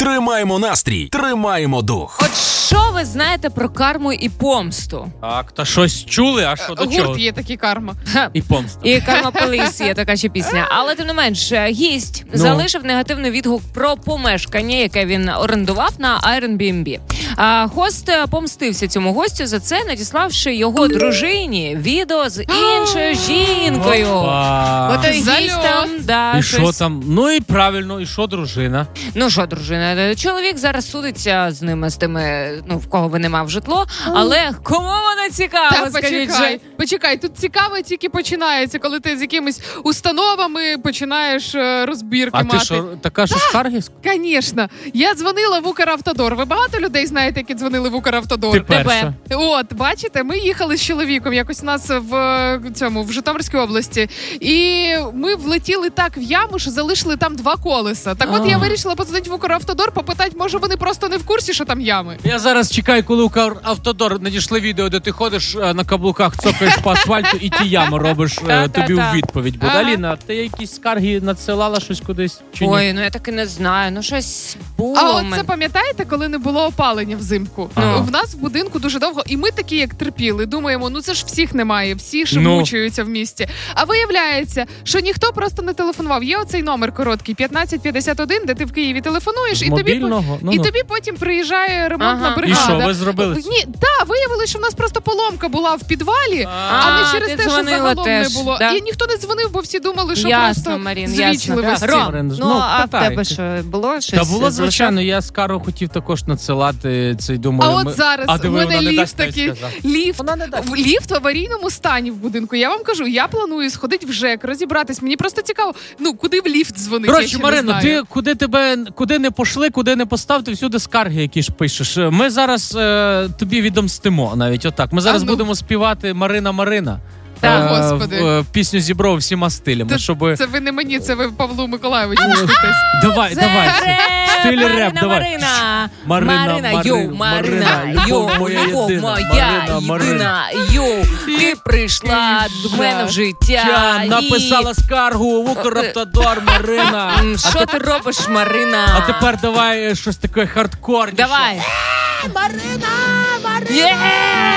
Тримаємо настрій, тримаємо дух. От що ви знаєте про карму і помсту? Так, та щось чули, а що до чого? Гурт є такий «Карма». І помста. І «Карма Поліс» є така ще пісня. Але тим не менш, гість залишив негативний відгук про помешкання, яке він орендував на Airbnb. Хост помстився цьому гостю за це, надіславши його дружині відео з іншою жінкою. Опа. От гість там, І що там? Ну і правильно, і що дружина? Ну що, дружина, чоловік зараз судиться з ними, з тими, в кого ви не мав житло, але кому воно цікаво, скажіть же? Почекай, тут цікаво тільки починається, коли ти з якимись установами починаєш розбірки мати. А ти що, така що скарги? Звісно. Я дзвонила в Укравтодор. Ви багато людей знаєте, які дзвонили в Укравтодор? Ти перша. От, бачите, ми їхали з чоловіком якось у нас в Житомирській області. І ми влетіли так в яму, що залишили там 2 колеса. Так от я вирішила подзвонити в Укравтодор, попитати, може вони просто не в курсі, що там ями. Я зараз чекаю, коли Укравтодор надійшли відео, де ти ходиш на каблуках, цокаєш по асфальту і ті ями робиш тобі у відповідь. Бо Аліна, ти якісь скарги надсилала щось кудись? Чи ні? Ой, я так і не знаю. Щось було. А от це пам'ятаєте, коли не було опалення взимку? В нас в будинку дуже довго, і ми такі, як терпіли, думаємо, це ж всіх немає, всі ж мучаються в місті. А виявляється, що ніхто просто не телефонував. Є оцей номер короткий, 1551, де ти в Києві телефонуєш, і тобі потім приїжджає ремонтна бригада. І що, ви зробили це? Ні, виявилося, що в нас просто поломка була в підвалі, а не через те, що загалом не було. Да? І ніхто не дзвонив, бо всі думали, що ясно, просто Марін, звічливості. Ром, а в тебе що, було щось? Та було, звичайно, я скаргу хотів також надсилати, цей, думаю... А от зараз у мене ліфт такий, в ліфт в аварійному стані в будинку. Я вам кажу, я планую сходити в ЖЕК, розібратись. Мені просто цікаво, куди в ліфт дзвонити, коротше, Марино, ти куди не пошли, куди не постав, ти всюди скарги які ж пишеш. Ми зараз тобі відомстимо навіть отак. Ми зараз будемо співати «Марина». Господи. Пісню Зібров всіма стилями, щоб... Це ви не мені, це ви Павлу Миколайовичу мститесь. Давай. Стиль реп, давай. Марина, моя єдина, ти прийшла до мене в життя. Написала скаргу в Укравтодор, Марина. Що ти робиш, Марина? А тепер давай щось таке хардкорніше. Давай. Марина!